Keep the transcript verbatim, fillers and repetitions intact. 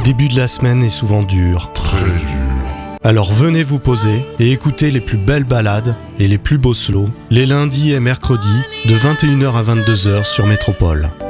début de la semaine est souvent dur. Très dur. Alors venez vous poser et écoutez les plus belles ballades et les plus beaux slows les lundis et mercredis de vingt et une heures à vingt-deux heures sur Métropole.